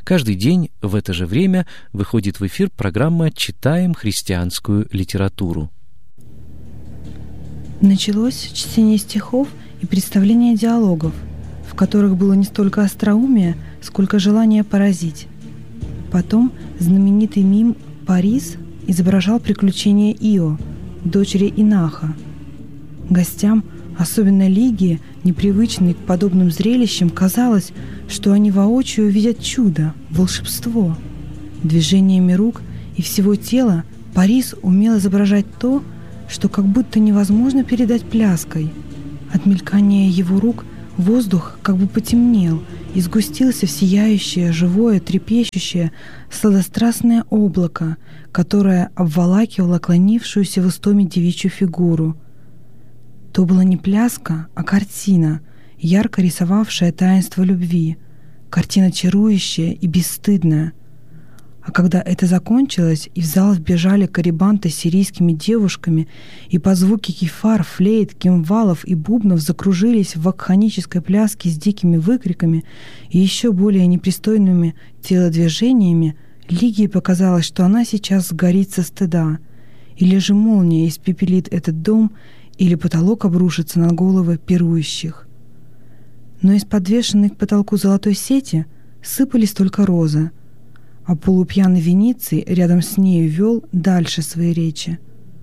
Каждый день в это же время выходит в эфир программа «Читаем христианскую литературу». Началось чтение стихов и представление диалогов, в которых было не столько остроумие, сколько желание поразить. Потом знаменитый мим «Парис» изображал приключения Ио, дочери Инаха. Гостям, особенно Лигии, непривычной к подобным зрелищам, казалось, что они воочию видят чудо, волшебство. Движениями рук и всего тела Парис умел изображать то, что как будто невозможно передать пляской. От мелькания его рук воздух как бы потемнел и сгустился в сияющее, живое, трепещущее, сладострастное облако, которое обволакивало клонившуюся в истоме девичью фигуру. То была не пляска, а картина, ярко рисовавшая таинство любви, картина чарующая и бесстыдная. А когда это закончилось, и в зал вбежали карибанты с сирийскими девушками, и по звуке кифар, флейт, кимвалов и бубнов закружились в вакханической пляске с дикими выкриками и еще более непристойными телодвижениями, Лигии показалось, что она сейчас сгорит со стыда, или же молния испепелит этот дом, или потолок обрушится на головы пирующих. Но из подвешенной к потолку золотой сети сыпались только розы, а полупьяный Вениций рядом с нею вел дальше свои речи.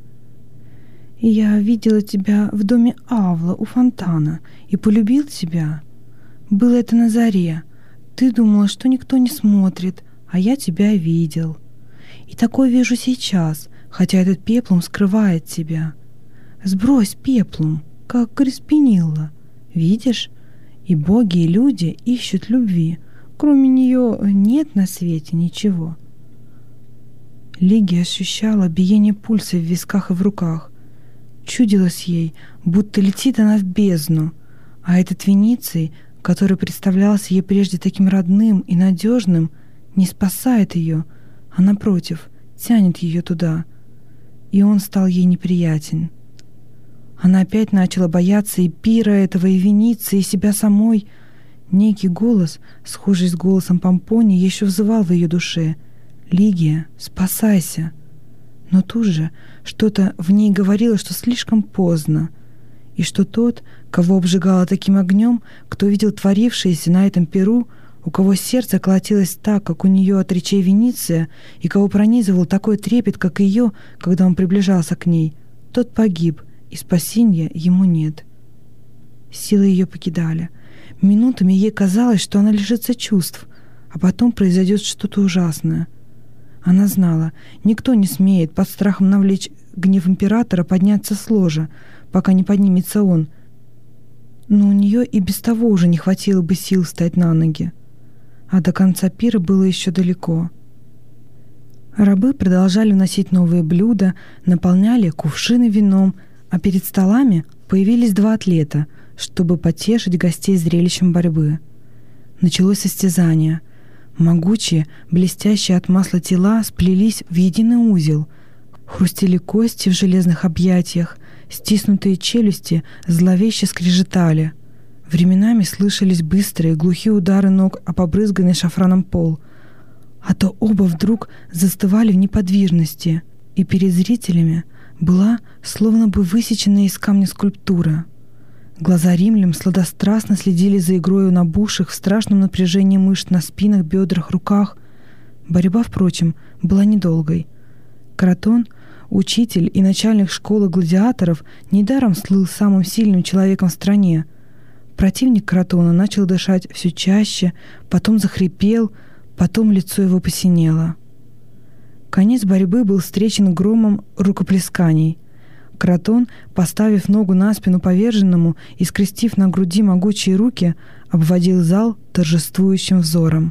«Я видела тебя в доме Авла у фонтана и полюбил тебя. Было это на заре. Ты думала, что никто не смотрит, а я тебя видел. И такое вижу сейчас, хотя этот пеплум скрывает тебя. Сбрось пеплум, как Криспинилла. Видишь? И боги, и люди ищут любви. Кроме нее нет на свете ничего». Лигия ощущала биение пульса в висках и в руках. Чудилось ей, будто летит она в бездну, а этот Вениций, который представлялся ей прежде таким родным и надежным, не спасает ее, а напротив, тянет ее туда. И он стал ей неприятен. Она опять начала бояться и пира этого, и Вениции, и себя самой. Некий голос, схожий с голосом Помпония, еще взывал в ее душе: «Лигия, спасайся!» Но тут же что-то в ней говорило, что слишком поздно, и что тот, кого обжигало таким огнем, кто видел творившееся на этом пиру, у кого сердце колотилось так, как у нее от речей Вениция, и кого пронизывал такой трепет, как ее, когда он приближался к ней, тот погиб, и спасения ему нет. Силы ее покидали. Минутами ей казалось, что она лишится чувств, а потом произойдет что-то ужасное. Она знала, никто не смеет под страхом навлечь гнев императора подняться с ложа, пока не поднимется он. Но у нее и без того уже не хватило бы сил встать на ноги. А до конца пира было еще далеко. Рабы продолжали вносить новые блюда, наполняли кувшины вином, а перед столами появились два атлета, чтобы потешить гостей зрелищем борьбы. Началось состязание. Могучие, блестящие от масла тела сплелись в единый узел. Хрустели кости в железных объятиях, стиснутые челюсти зловеще скрежетали. Временами слышались быстрые, глухие удары ног о побрызганный шафраном пол. А то оба вдруг застывали в неподвижности, и перед зрителями была словно бы высеченная из камня скульптура. Глаза римлян сладострастно следили за игрою набухших в страшном напряжении мышц на спинах, бедрах, руках. Борьба, впрочем, была недолгой. Кратон, учитель и начальник школы гладиаторов, недаром слыл самым сильным человеком в стране. Противник Кратона начал дышать все чаще, потом захрипел, потом лицо его посинело. Конец борьбы был встречен громом рукоплесканий. Кратон, поставив ногу на спину поверженному и скрестив на груди могучие руки, обводил зал торжествующим взором.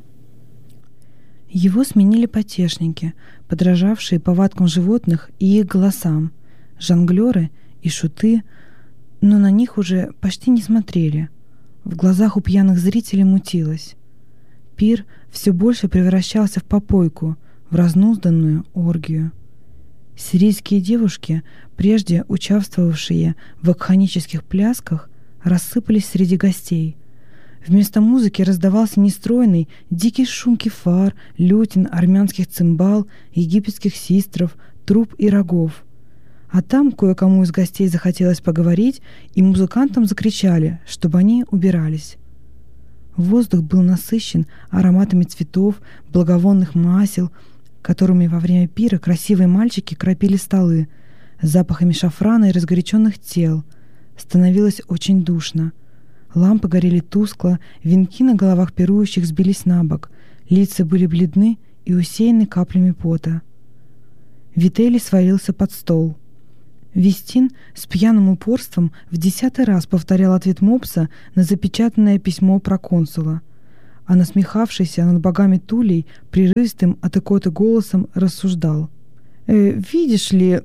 Его сменили потешники, подражавшие повадкам животных и их голосам, жонглеры и шуты, но на них уже почти не смотрели. В глазах у пьяных зрителей мутилось. Пир все больше превращался в попойку, в разнузданную оргию. Сирийские девушки, прежде участвовавшие в вакханических плясках, рассыпались среди гостей. Вместо музыки раздавался нестройный, дикий шум кефар, лютин, армянских цимбал, египетских систров, труб и рогов. А там кое-кому из гостей захотелось поговорить, и музыкантам закричали, чтобы они убирались. Воздух был насыщен ароматами цветов, благовонных масел, которыми во время пира красивые мальчики кропили столы, запахами шафрана и разгоряченных тел. Становилось очень душно. Лампы горели тускло, венки на головах пирующих сбились на бок, лица были бледны и усеяны каплями пота. Вителий свалился под стол. Вестин с пьяным упорством в 10-й раз повторял ответ Мопса на запечатанное письмо проконсула, а насмехавшийся над богами Тулей прерывистым от икоты голосом рассуждал. «Видишь ли,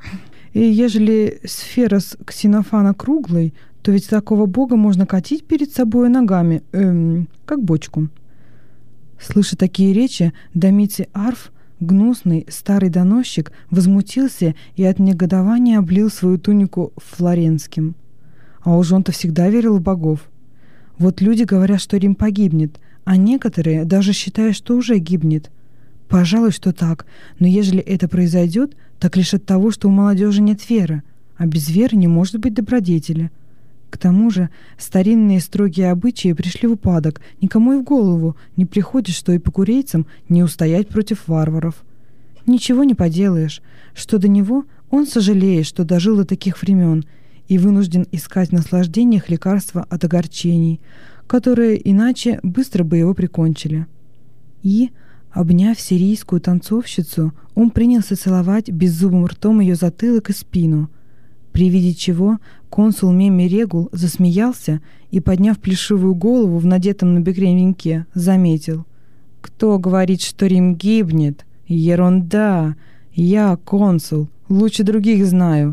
ежели сфера с Ксенофана круглой, то ведь такого бога можно катить перед собой ногами, как бочку». Слыша такие речи, Домиций Арф, гнусный старый доносчик, возмутился и от негодования облил свою тунику флоренским. А уж он-то всегда верил в богов. Вот люди говорят, что Рим погибнет, а некоторые даже считают, что уже гибнет. Пожалуй, что так, но ежели это произойдет, так лишь от того, что у молодежи нет веры, а без веры не может быть добродетели. К тому же старинные строгие обычаи пришли в упадок, никому и в голову не приходит, что эпикурейцам не устоять против варваров. Ничего не поделаешь, что до него он сожалеет, что дожил до таких времен и вынужден искать в наслаждениях лекарства от огорчений, которые иначе быстро бы его прикончили. И, обняв сирийскую танцовщицу, он принялся целовать беззубым ртом ее затылок и спину, при виде чего консул Меммий Регул засмеялся и, подняв плешивую голову в надетом на бекрень венке, заметил: «Кто говорит, что Рим гибнет? Ерунда! Я, консул, лучше других знаю.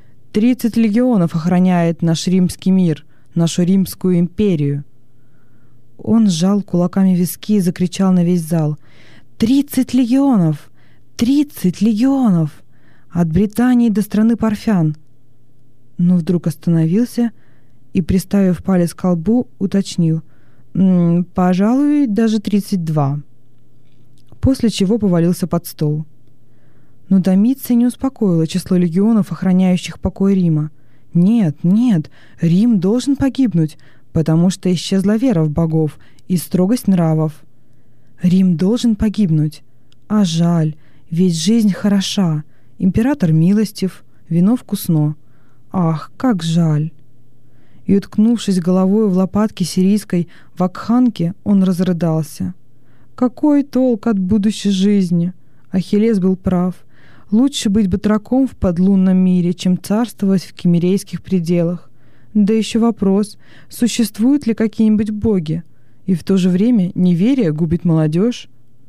30 легионов охраняет наш римский мир, нашу Римскую империю». Он сжал кулаками виски и закричал на весь зал: «30 легионов! 30 легионов! От Британии до страны Парфян!» Но вдруг остановился и, приставив палец к колбу, уточнил: «Пожалуй, даже 32». После чего повалился под стол. Но Домиций не успокоило число легионов, охраняющих покой Рима. Нет, Рим должен погибнуть, потому что исчезла вера в богов и строгость нравов. Рим должен погибнуть. А жаль, ведь жизнь хороша, император милостив, вино вкусно. Ах, как жаль!» И, уткнувшись головой в лопатки сирийской вакханки, он разрыдался. Какой толк от будущей жизни? Ахиллес был прав. Лучше быть батраком в подлунном мире, чем царствовать в киммерейских пределах. Да еще вопрос, существуют ли какие-нибудь боги? И в то же время неверие губит молодежь.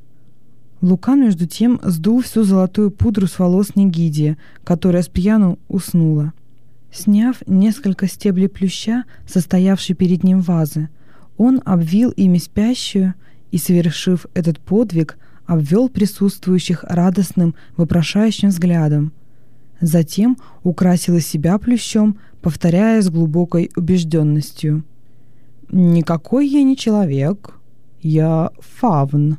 Лукан, между тем, сдул всю золотую пудру с волос Нигидия, которая с пьяну уснула. Сняв несколько стеблей плюща, состоявшей перед ним вазы, он обвил ими спящую и, совершив этот подвиг, обвел присутствующих радостным, вопрошающим взглядом. Затем украсил себя плющом, повторяя с глубокой убежденностью: «Никакой я не человек, я фавн».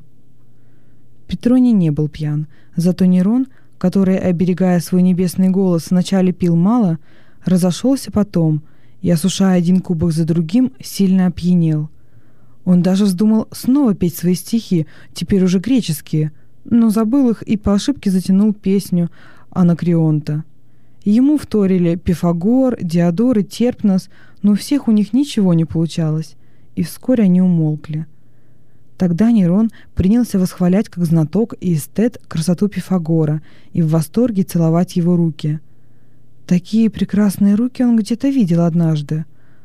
Петроний не был пьян, зато Нерон, который, оберегая свой небесный голос, вначале пил мало, разошелся потом и, осушая один кубок за другим, сильно опьянел. Он даже вздумал снова петь свои стихи, теперь уже греческие, но забыл их и по ошибке затянул песню Анакреонта. Ему вторили Пифагор, Диодор и Терпнос, но у всех у них ничего не получалось, и вскоре они умолкли. Тогда Нерон принялся восхвалять как знаток и эстет красоту Пифагора и в восторге целовать его руки. Такие прекрасные руки он где-то видел однажды.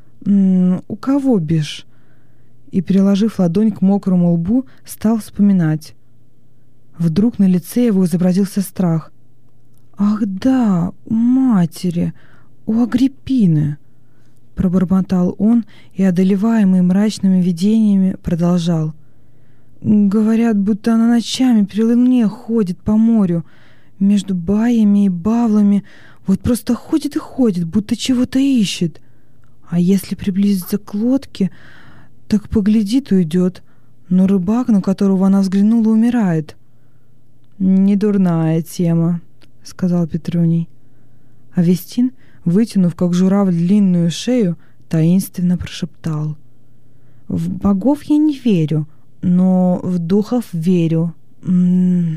У кого бишь? И, приложив ладонь к мокрому лбу, стал вспоминать. Вдруг на лице его изобразился страх. «Ах да, у матери, у Агриппины!» Пробормотал он и, одолеваемый мрачными видениями, продолжал. «Говорят, будто она ночами при луне ходит по морю, между баями и бавлами, вот просто ходит и ходит, будто чего-то ищет. А если приблизиться к лодке, Так поглядит, уйдет, но рыбак, на которого она взглянула, умирает. «Не дурная тема», — сказал Петруний. Авестин, вытянув, как журавль, длинную шею, таинственно прошептал: «В богов я не верю, но в духов верю. Не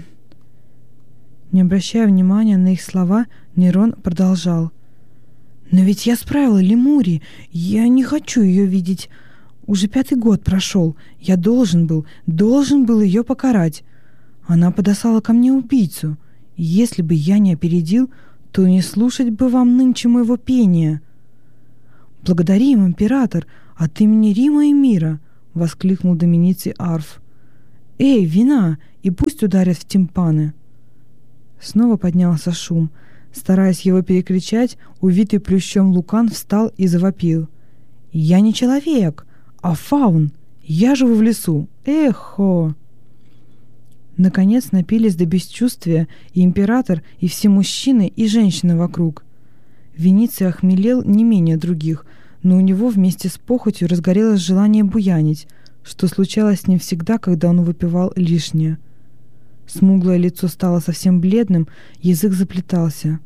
обращая внимания на их слова, Нерон продолжал: «Но ведь я справила Лемурий, я не хочу ее видеть. Уже 5-й год прошел, я должен был ее покарать. Она подослала ко мне убийцу, и если бы я не опередил, то не слушать бы вам нынче моего пения». «Благодарим, император, от имени Рима и мира!» — воскликнул Доминиций Арф. «Эй, вина, и пусть ударят в тимпаны!» Снова поднялся шум. Стараясь его перекричать, увитый плющом Лукан встал и завопил: «Я не человек, а фаун! Я живу в лесу! Эхо!» Наконец напились до бесчувствия и император, и все мужчины, и женщины вокруг. Вениций охмелел не менее других, но у него вместе с похотью разгорелось желание буянить, что случалось с ним всегда, когда он выпивал лишнее. Смуглое лицо стало совсем бледным, язык заплетался.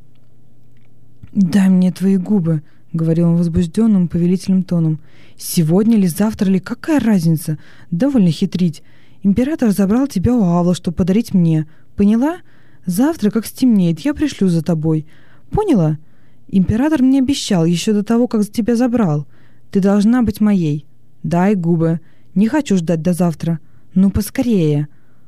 «Дай мне твои губы», — говорил он возбужденным, повелительным тоном. «Сегодня ли, завтра ли, какая разница? Довольно хитрить. Император забрал тебя у Авла, чтобы подарить мне. Поняла? Завтра, как стемнеет, я пришлю за тобой. Поняла? Император мне обещал еще до того, как тебя забрал. Ты должна быть моей. Дай губы. Не хочу ждать до завтра. Ну, поскорее».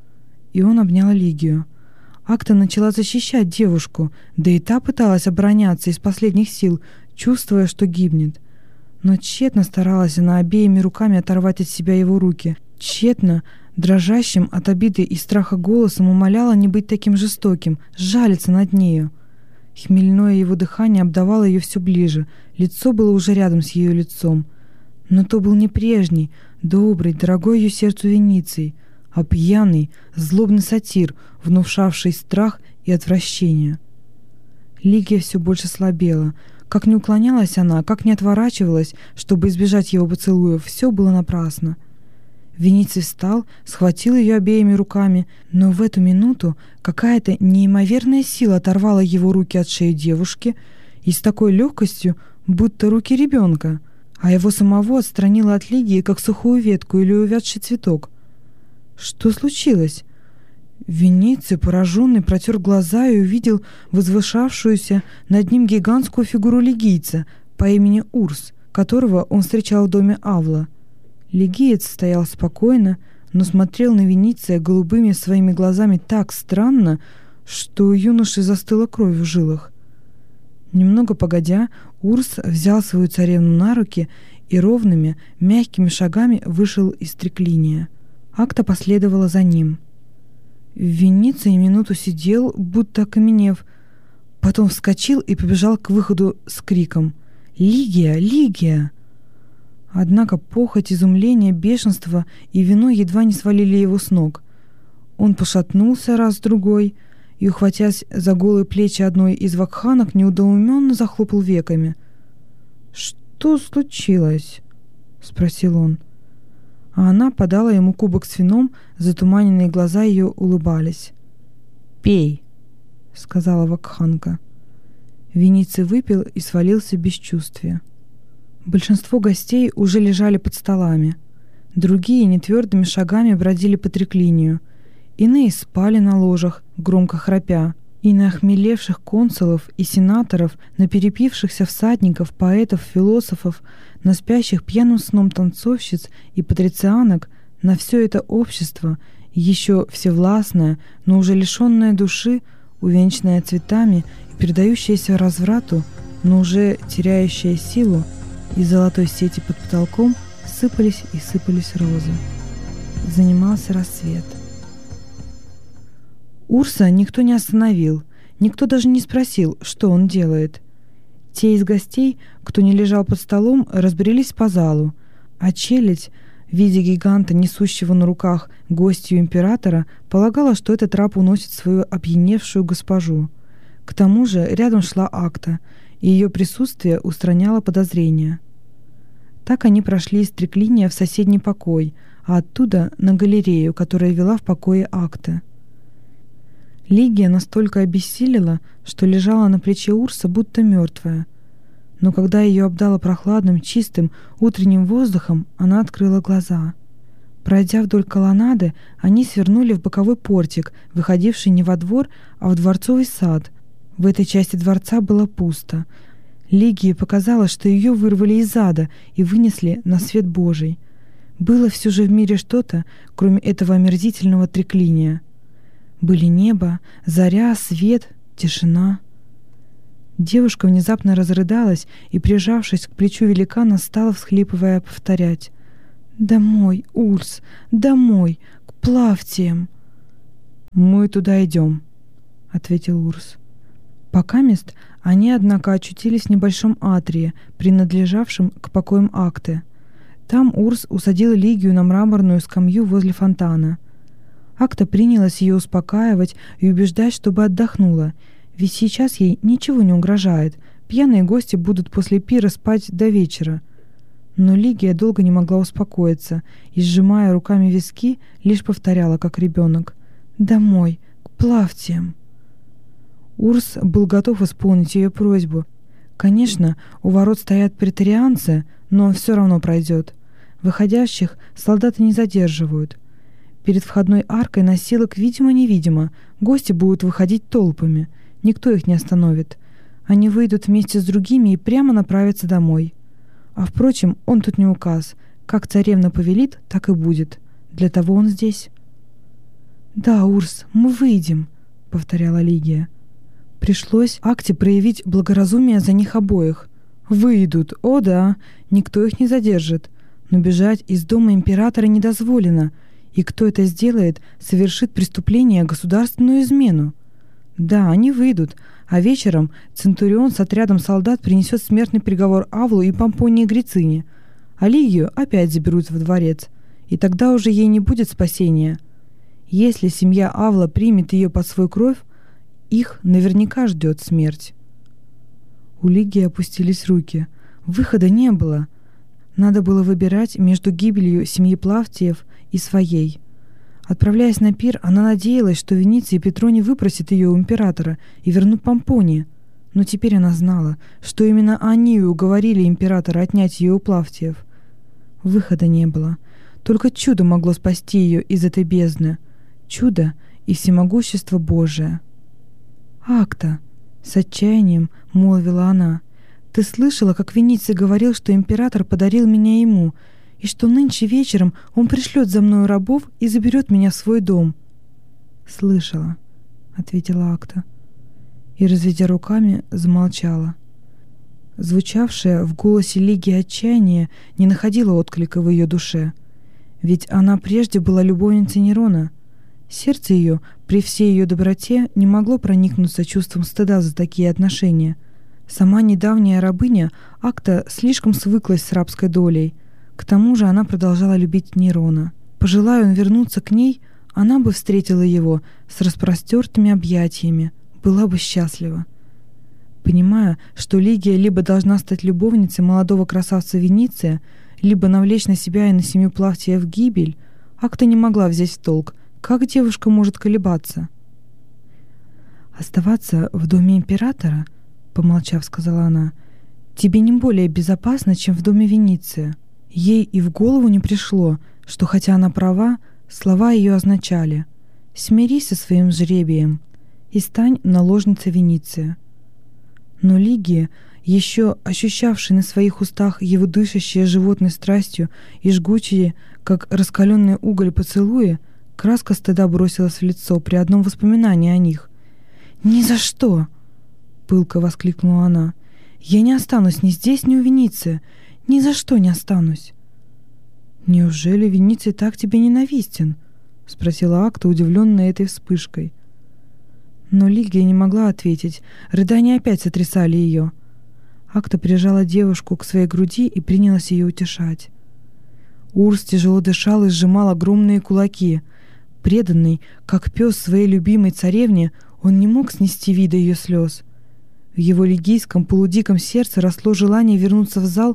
И он обнял Лигию. Акта начала защищать девушку, да и та пыталась обороняться из последних сил, чувствуя, что гибнет. Но тщетно старалась она обеими руками оторвать от себя его руки. Тщетно, дрожащим от обиды и страха голосом умоляла не быть таким жестоким, сжалиться над нею. Хмельное его дыхание обдавало ее все ближе, лицо было уже рядом с ее лицом. Но то был не прежний, добрый, дорогой ее сердцу Вениций, а пьяный, злобный сатир, внушавший страх и отвращение. Лигия все больше слабела. Как ни уклонялась она, как ни отворачивалась, чтобы избежать его поцелуев, все было напрасно. Вениций встал, схватил ее обеими руками, но в эту минуту какая-то неимоверная сила оторвала его руки от шеи девушки и с такой легкостью, будто руки ребенка, а его самого отстранила от Лигии, как сухую ветку или увядший цветок. Что случилось? Вениций, пораженный, протер глаза и увидел возвышавшуюся над ним гигантскую фигуру лигийца по имени Урс, которого он встречал в доме Авла. Лигиец стоял спокойно, но смотрел на Вениция голубыми своими глазами так странно, что у юноши застыла кровь в жилах. Немного погодя, Урс взял свою царевну на руки и ровными, мягкими шагами вышел из триклиния. Акта последовала за ним. Вениций минуту сидел, будто окаменев, потом вскочил и побежал к выходу с криком: «Лигия! Лигия!» Однако похоть, изумление, бешенство и вино едва не свалили его с ног. Он пошатнулся раз-другой и, ухватясь за голые плечи одной из вакханок, неудоуменно захлопал веками. «Что случилось?» — спросил он. А она подала ему кубок с вином, затуманенные глаза ее улыбались. «Пей», — сказала вакханка. Вениций выпил и свалился в бесчувствие. Большинство гостей уже лежали под столами. Другие нетвердыми шагами бродили по триклинию. Иные спали на ложах, громко храпя. И на охмелевших консулов и сенаторов, на перепившихся всадников, поэтов, философов, на спящих пьяным сном танцовщиц и патрицианок, на все это общество, еще всевластное, но уже лишенное души, увенчанное цветами и передающееся разврату, но уже теряющее силу, из золотой сети под потолком сыпались и сыпались розы. Занимался рассвет. Урса никто не остановил, никто даже не спросил, что он делает. Те из гостей, кто не лежал под столом, разбрелись по залу, а челядь, видя гиганта, несущего на руках гостью императора, полагала, что этот раб уносит свою опьяневшую госпожу. К тому же рядом шла Акта, и ее присутствие устраняло подозрения. Так они прошли из триклиния в соседний покой, а оттуда на галерею, которая вела в покое Акты. Лигия настолько обессилела, что лежала на плече Урса, будто мертвая. Но когда ее обдало прохладным, чистым утренним воздухом, она открыла глаза. Пройдя вдоль колоннады, они свернули в боковой портик, выходивший не во двор, а в дворцовый сад. В этой части дворца было пусто. Лигии показалось, что ее вырвали из ада и вынесли на свет Божий. Было все же в мире что-то, кроме этого омерзительного триклиния. Были небо, заря, свет, тишина. Девушка внезапно разрыдалась и, прижавшись к плечу великана, стала, всхлипывая, повторять: «Домой, Урс, домой, к Плавтиям!» «Мы туда идем», — ответил Урс. Покамест они, однако, очутились в небольшом атрии, принадлежавшем к покоям Акты. Там Урс усадил Лигию на мраморную скамью возле фонтана. Акта принялась ее успокаивать и убеждать, чтобы отдохнула, ведь сейчас ей ничего не угрожает, пьяные гости будут после пира спать до вечера. Но Лигия долго не могла успокоиться и, сжимая руками виски, лишь повторяла, как ребенок: «Домой, к Плавтиям». Урс был готов исполнить ее просьбу. Конечно, у ворот стоят претарианцы, но он все равно пройдет. Выходящих солдаты не задерживают. Перед входной аркой носилок видимо-невидимо, гости будут выходить толпами. Никто их не остановит. Они выйдут вместе с другими и прямо направятся домой. А впрочем, он тут не указ. Как царевна повелит, так и будет. Для того он здесь. «Да, Урс, мы выйдем», — повторяла Лигия. Пришлось Акте проявить благоразумие за них обоих. Выйдут, о да, никто их не задержит. Но бежать из дома императора не дозволено. И кто это сделает, совершит преступление, государственную измену. Да, они выйдут, а вечером Центурион с отрядом солдат принесет смертный приговор Авлу и Помпонии Грицине, а Лигию опять заберут во дворец, и тогда уже ей не будет спасения. Если семья Авла примет ее под свой кров, их наверняка ждет смерть. У Лигии опустились руки. Выхода не было. Надо было выбирать между гибелью семьи Плавтиев и своей. Отправляясь на пир, она надеялась, что Вениций и Петроний выпросят ее у императора и вернут Помпонии. Но теперь она знала, что именно они уговорили императора отнять ее у Плавтиев. Выхода не было. Только чудо могло спасти ее из этой бездны. Чудо и всемогущество Божие. «Акта!» — с отчаянием молвила она. «Ты слышала, как Вениций говорил, что император подарил меня ему, и что нынче вечером он пришлет за мною рабов и заберет меня в свой дом?» «Слышала», — ответила Акта. И, разведя руками, замолчала. Звучавшее в голосе Лигии отчаяние не находило отклика в ее душе. Ведь она прежде была любовницей Нерона. Сердце ее, при всей ее доброте, не могло проникнуться чувством стыда за такие отношения. Сама недавняя рабыня Акта слишком свыклась с рабской долей. К тому же она продолжала любить Нерона. Пожелая он вернуться к ней, она бы встретила его с распростертыми объятиями, была бы счастлива. Понимая, что Лигия либо должна стать любовницей молодого красавца Вениция, либо навлечь на себя и на семью Плавтиев гибель, Акта не могла взять в толк, как девушка может колебаться. «Оставаться в доме императора, — помолчав, сказала она, — тебе не более безопасно, чем в доме Вениция». Ей и в голову не пришло, что, хотя она права, слова ее означали: «Смирись со своим жребием и стань наложницей Вениция». Но Лигия, еще ощущавшая на своих устах его дышащие животной страстью и жгучие, как раскаленный уголь, поцелуи, краска стыда бросилась в лицо при одном воспоминании о них. «Ни за что!» — пылко воскликнула она. «Я не останусь ни здесь, ни у Вениция. Ни за что не останусь». «Неужели Вениций так тебе ненавистен?» — спросила Акта, удивленная этой вспышкой. Но Лигия не могла ответить. Рыдания опять сотрясали ее. Акта прижала девушку к своей груди и принялась ее утешать. Урс тяжело дышал и сжимал огромные кулаки. Преданный, как пес своей любимой царевне, он не мог снести вида ее слез. В его лигийском полудиком сердце росло желание вернуться в зал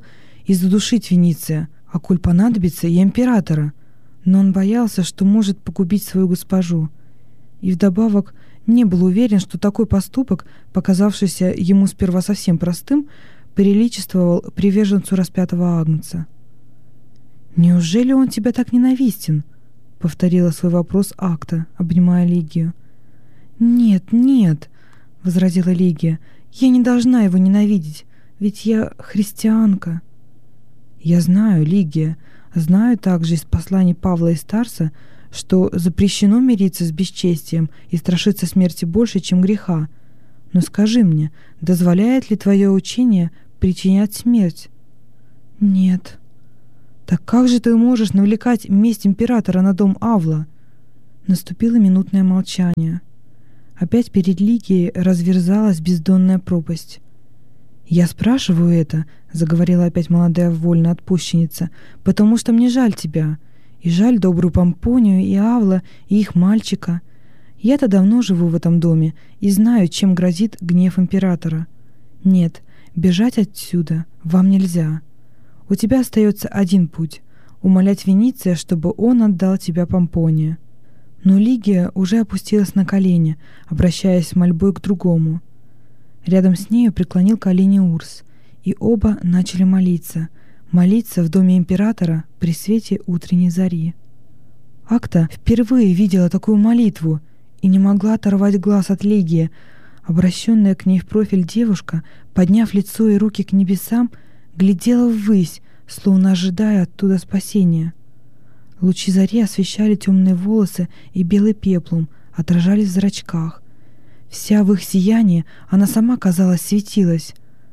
и задушить Вениция, а коль понадобится, и императора. Но он боялся, что может погубить свою госпожу. И вдобавок не был уверен, что такой поступок, показавшийся ему сперва совсем простым, приличествовал приверженцу распятого агнца. «Неужели он тебя так ненавистен?» — повторила свой вопрос Акта, обнимая Лигию. «Нет, нет», — возразила Лигия, — «я не должна его ненавидеть, ведь я христианка». «Я знаю, Лигия, знаю также из посланий Павла и Старса, что запрещено мириться с бесчестием и страшиться смерти больше, чем греха. Но скажи мне, дозволяет ли твое учение причинять смерть?» «Нет». «Так как же ты можешь навлекать месть императора на дом Авла?» Наступило минутное молчание. Опять перед Лигией разверзалась бездонная пропасть. «Я спрашиваю это, — заговорила опять молодая вольноотпущенница, — потому что мне жаль тебя, и жаль добрую Помпонию и Авла, и их мальчика. Я-то давно живу в этом доме и знаю, чем грозит гнев императора. Нет, бежать отсюда вам нельзя. У тебя остается один путь — умолять Вениция, чтобы он отдал тебя Помпонии». Но Лигия уже опустилась на колени, обращаясь с мольбой к другому. Рядом с нею преклонил колени Урс, и оба начали молиться в доме императора при свете утренней зари. Акта впервые видела такую молитву и не могла оторвать глаз от Лигии. Обращенная к ней в профиль девушка, подняв лицо и руки к небесам, глядела ввысь, словно ожидая оттуда спасения. Лучи зари освещали темные волосы и белый пеплум, отражались в зрачках. Вся в их сиянии она сама, казалось, светилась.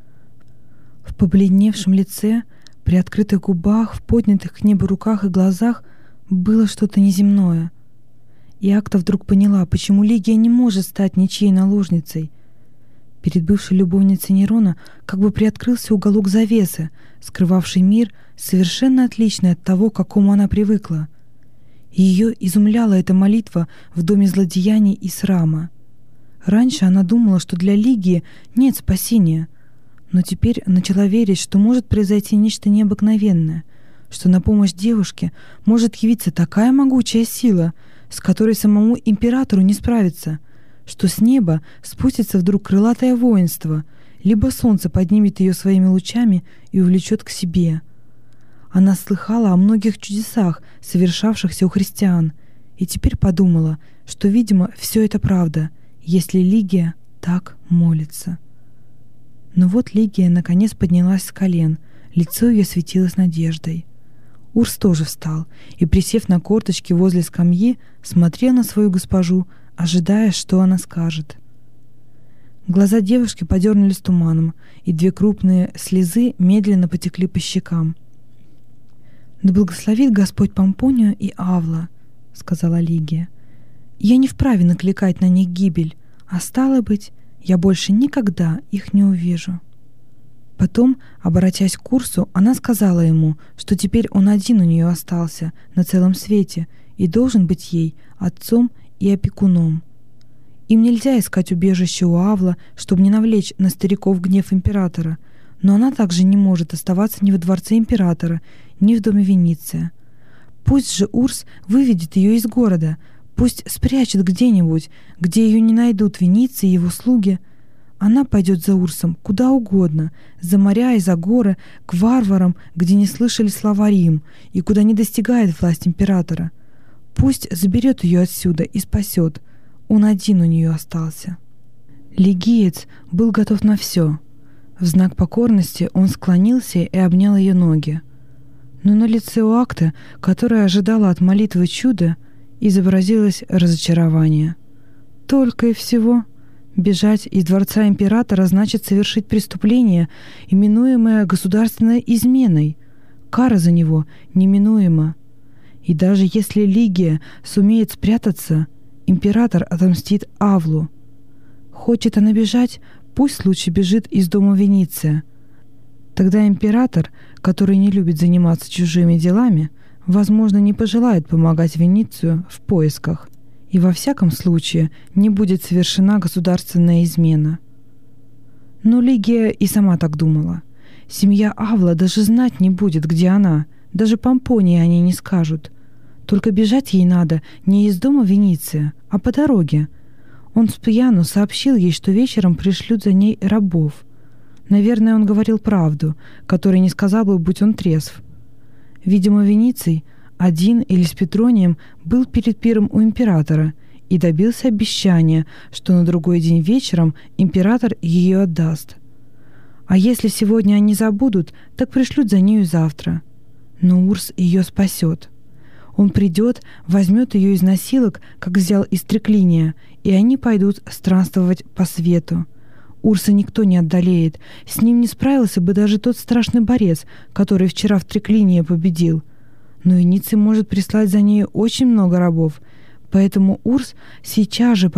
В побледневшем лице, при открытых губах, в поднятых к небу руках и глазах было что-то неземное. И Акта вдруг поняла, почему Лигия не может стать ничьей наложницей. Перед бывшей любовницей Нерона как бы приоткрылся уголок завесы, скрывавший мир, совершенно отличный от того, к какому она привыкла. И ее изумляла эта молитва в доме злодеяний и срама. Раньше она думала, что для Лигии нет спасения, но теперь начала верить, что может произойти нечто необыкновенное, что на помощь девушке может явиться такая могучая сила, с которой самому императору не справиться, что с неба спустится вдруг крылатое воинство, либо солнце поднимет ее своими лучами и увлечет к себе. Она слыхала о многих чудесах, совершавшихся у христиан, и теперь подумала, что, видимо, все это правда, если Лигия так молится. Но вот Лигия наконец поднялась с колен, лицо ее светилось надеждой. Урс тоже встал и, присев на корточки возле скамьи, смотрел на свою госпожу, ожидая, что она скажет. Глаза девушки подернулись туманом, и 2 крупные слезы медленно потекли по щекам. «Да благословит Господь Помпонию и Авла», — сказала Лигия. «Я не вправе накликать на них гибель, а стало быть, я больше никогда их не увижу». Потом, обратясь к Урсу, она сказала ему, что теперь он один у нее остался на целом свете и должен быть ей отцом и опекуном. Им нельзя искать убежище у Авла, чтобы не навлечь на стариков гнев императора, но она также не может оставаться ни во дворце императора, ни в доме Вениция. Пусть же Урс выведет ее из города, пусть спрячет где-нибудь, где ее не найдут Вениций и его слуги. Она пойдет за Урсом куда угодно, за моря и за горы, к варварам, где не слышали слова Рим и куда не достигает власть императора. Пусть заберет ее отсюда и спасет. Он один у нее остался. Лигиец был готов на все. В знак покорности он склонился и обнял ее ноги. Но на лице у Акты, которая ожидала от молитвы чуда, изобразилось разочарование. Только и всего. Бежать из дворца императора значит совершить преступление, именуемое государственной изменой. Кара за него неминуема. И даже если Лигия сумеет спрятаться, император отомстит Авлу. Хочет она бежать, пусть лучше бежит из дома Вениция. Тогда император, который не любит заниматься чужими делами, возможно, не пожелает помогать Веницию в поисках, и во всяком случае не будет совершена государственная измена. Но Лигия и сама так думала. Семья Авла даже знать не будет, где она. Даже Помпонии они не скажут. Только бежать ей надо не из дома Вениция, а по дороге. Он спьяну сообщил ей, что вечером пришлют за ней рабов. Наверное, он говорил правду, которой не сказал бы, будь он трезв. Видимо, Вениций один или с Петронием был перед пиром у императора и добился обещания, что на другой день вечером император ее отдаст. А если сегодня они забудут, так пришлют за нею завтра. Но Урс ее спасет. Он придет, возьмет ее из носилок, как взял из Триклиния, и они пойдут странствовать по свету. Урса никто не одолеет. С ним не справился бы даже тот страшный борец, который вчера в Триклинии победил. Но Вениций может прислать за нею очень много рабов, поэтому Урс сейчас же